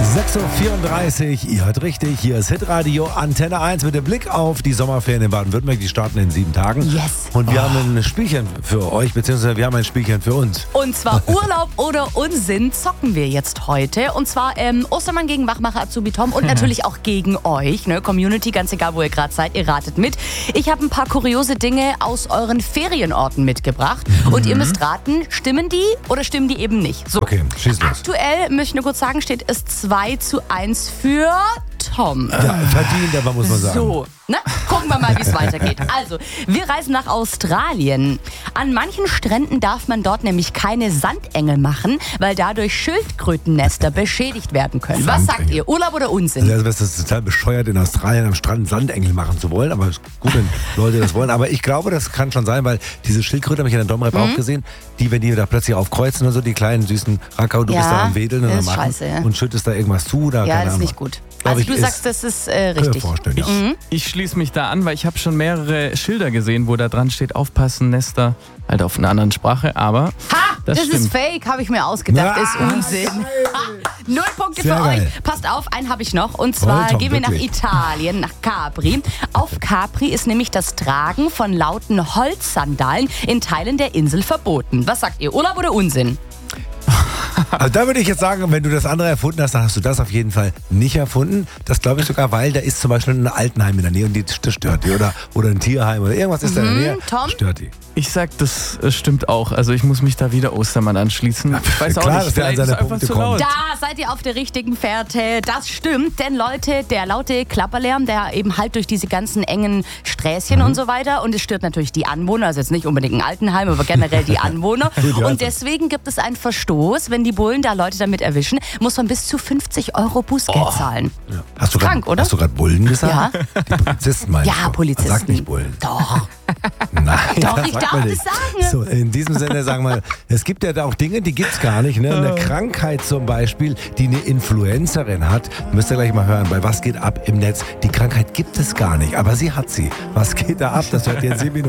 6.34 Uhr, ihr hört richtig, hier ist Hitradio Antenne 1 mit dem Blick auf die Sommerferien in Baden-Württemberg, die starten in 7 Tagen. Yes. Und wir haben ein Spielchen für euch, beziehungsweise wir haben ein Spielchen für uns. Und zwar Urlaub oder Unsinn zocken wir jetzt heute. Und zwar Ostermann gegen Wachmacher Azubi Tom und natürlich auch gegen euch, ne? Community, ganz egal, wo ihr gerade seid, ihr ratet mit. Ich habe ein paar kuriose Dinge aus euren Ferienorten mitgebracht. Und ihr müsst raten, stimmen die oder stimmen die eben nicht? So. Okay, schieß los. Aktuell, möchte ich nur kurz sagen, steht es 2:1 für Tom. Ja, verdient, aber muss man sagen. So, ne? Gucken wir mal, wie es weitergeht. Also, wir reisen nach Australien. An manchen Stränden darf man dort nämlich keine Sandengel machen, weil dadurch Schildkrötennester beschädigt werden können. Was sagt ihr? Urlaub oder Unsinn? Also das ist total bescheuert, in Australien am Strand Sandengel machen zu wollen, aber es ist gut, wenn Leute das wollen. Aber ich glaube, das kann schon sein, weil diese Schildkröte habe ich in der Domrep auch gesehen, wenn die da plötzlich aufkreuzen und so, die kleinen süßen Rackau, du bist da am Wedeln und am Machen scheiße, ja. und schüttest da irgendwas zu. Oder Ja, keine das ist Ahnung. nicht gut. Also du sagst, das ist richtig. Vorstellen, ja. Ich schließe mich da an, weil ich habe schon mehrere Schilder gesehen, wo da dran steht, aufpassen, Nester, halt auf einer anderen Sprache, aber Ha! Das stimmt. ist fake, habe ich mir ausgedacht. Ist Unsinn. Ha, 0 Punkte Sehr für geil. euch. Passt auf, einen habe ich noch. Und zwar Tom, gehen wir nach wirklich. Italien, nach Capri. Auf Capri ist nämlich das Tragen von lauten Holzsandalen in Teilen der Insel verboten. Was sagt ihr, Urlaub oder Unsinn? Also da würde ich jetzt sagen, wenn du das andere erfunden hast, dann hast du das auf jeden Fall nicht erfunden. Das glaube ich sogar, weil da ist zum Beispiel ein Altenheim in der Nähe und das stört die. Oder ein Tierheim oder irgendwas ist da in der Nähe, Tom? stört die. ich sag, das stimmt auch. Also ich muss mich da wieder Ostermann anschließen. Ich weiß klar, auch dass nicht, der an vielleicht ist es seine einfach Punkte zu kommt. laut. Da seid ihr auf der richtigen Fährte. Das stimmt, denn Leute, der laute Klapperlärm, der eben halt durch diese ganzen engen Sträßchen und so weiter und es stört natürlich die Anwohner, also jetzt nicht unbedingt ein Altenheim, aber generell die Anwohner. Und deswegen gibt es einen Verstoß, wenn die Bullen da Leute damit erwischen, muss man bis zu 50 € Bußgeld zahlen. Ja. Hast du Krank, oder? Hast du gerade Bullen gesagt? Ja. Die Polizisten meinst Ja, du? Polizisten. Sag nicht Bullen. Doch. Nein, Doch, das ich sagt darf man das nicht. sagen. So, in diesem Sinne sagen wir, es gibt ja da auch Dinge, die gibt's gar nicht. Ne? Eine Krankheit zum Beispiel, die eine Influencerin hat. Müsst ihr gleich mal hören, bei Was geht ab im Netz? Die Krankheit gibt es gar nicht, aber sie hat sie. Was geht da ab? Das hört ihr in 7 Minuten.